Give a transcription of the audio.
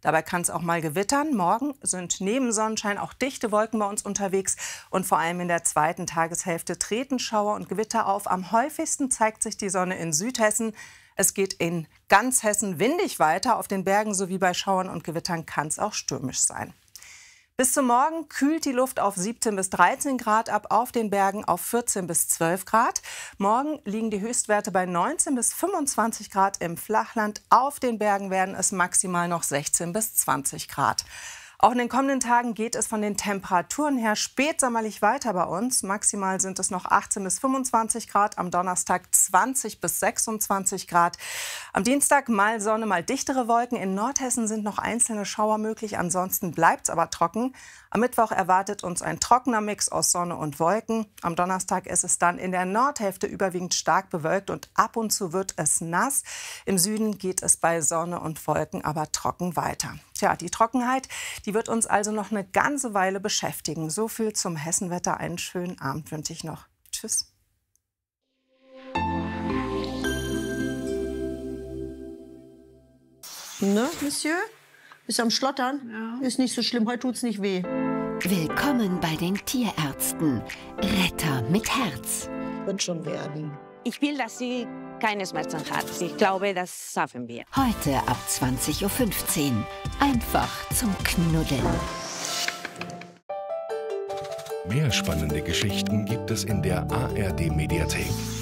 Dabei kann es auch mal gewittern. Morgen sind neben Sonnenschein auch dichte Wolken bei uns unterwegs. Und vor allem in der zweiten Tageshälfte treten Schauer und Gewitter auf. Am häufigsten zeigt sich die Sonne in Südhessen. Es geht in ganz Hessen windig weiter. Auf den Bergen sowie bei Schauern und Gewittern kann es auch stürmisch sein. Bis zum Morgen kühlt die Luft auf 17 bis 13 Grad ab, auf den Bergen auf 14 bis 12 Grad. Morgen liegen die Höchstwerte bei 19 bis 25 Grad im Flachland. Auf den Bergen werden es maximal noch 16 bis 20 Grad. Auch in den kommenden Tagen geht es von den Temperaturen her spätsommerlich weiter bei uns. Maximal sind es noch 18 bis 25 Grad, am Donnerstag 20 bis 26 Grad. Am Dienstag mal Sonne, mal dichtere Wolken. In Nordhessen sind noch einzelne Schauer möglich, ansonsten bleibt es aber trocken. Am Mittwoch erwartet uns ein trockener Mix aus Sonne und Wolken. Am Donnerstag ist es dann in der Nordhälfte überwiegend stark bewölkt und ab und zu wird es nass. Im Süden geht es bei Sonne und Wolken aber trocken weiter. Tja, die Trockenheit, die wird uns also noch eine ganze Weile beschäftigen. So viel zum Hessenwetter. Einen schönen Abend wünsche ich noch. Tschüss. Ne, Monsieur? Ist am Schlottern? Ja. Ist nicht so schlimm, heute tut's nicht weh. Willkommen bei den Tierärzten. Retter mit Herz. Wird schon werden. Ich will, dass sie keine Schmerzen hat. Ich glaube, das schaffen wir. Heute ab 20:15 Uhr. Einfach zum Knuddeln. Mehr spannende Geschichten gibt es in der ARD-Mediathek.